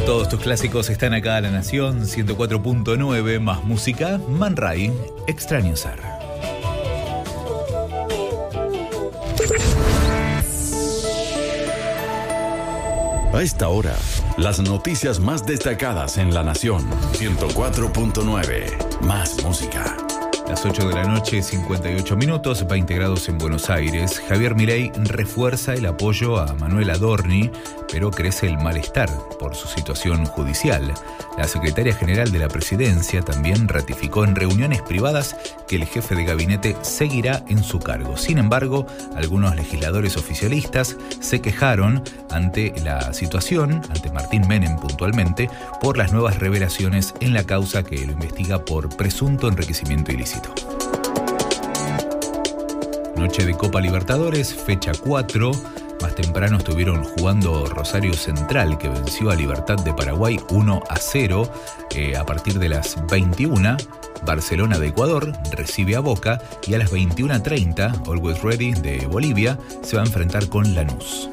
Todos tus clásicos están acá a La Nación 104.9, más música, Man Ray, Extraño Ser. A esta hora, las noticias más destacadas en La Nación 104.9, más música. Las 8 de la noche, 58 minutos, 20 grados en Buenos Aires. Javier Milei refuerza el apoyo a Manuel Adorni, pero crece el malestar por su situación judicial. La secretaria general de la presidencia también ratificó en reuniones privadas que el jefe de gabinete seguirá en su cargo. Sin embargo, algunos legisladores oficialistas se quejaron ante la situación, ante Martín Menem puntualmente, por las nuevas revelaciones en la causa que lo investiga por presunto enriquecimiento ilícito. Noche de Copa Libertadores, fecha 4. Más temprano estuvieron jugando Rosario Central, que venció a Libertad de Paraguay 1-0. A partir de las 21, Barcelona de Ecuador recibe a Boca y a las 21:30, Always Ready de Bolivia se va a enfrentar con Lanús.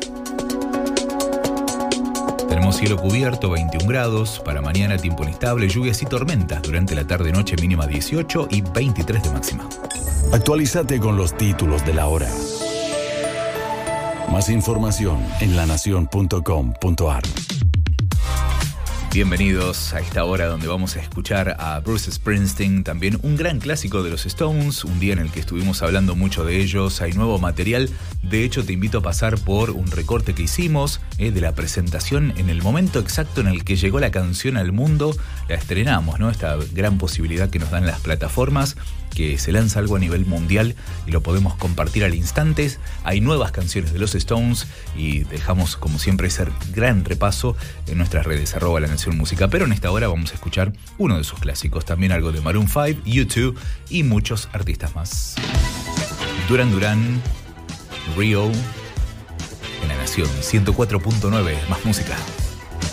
Tenemos cielo cubierto, 21 grados. Para mañana tiempo inestable, lluvias y tormentas. Durante la tarde-noche mínima 18 y 23 de máxima. Actualízate con los títulos de la hora. Más información en lanacion.com.ar. Bienvenidos a esta hora donde vamos a escuchar a Bruce Springsteen, también un gran clásico de los Stones, un día en el que estuvimos hablando mucho de ellos. Hay nuevo material, de hecho te invito a pasar por un recorte que hicimos de la presentación en el momento exacto en el que llegó la canción al mundo. La estrenamos, ¿no? Esta gran posibilidad que nos dan las plataformas, que se lanza algo a nivel mundial y lo podemos compartir al instante. Hay nuevas canciones de los Stones y dejamos como siempre ese gran repaso en nuestras redes @LaNacionMúsica, pero en esta hora vamos a escuchar uno de sus clásicos, también algo de Maroon 5, U2 y muchos artistas más. Duran Duran, Rio, en La Nación 104.9, más música.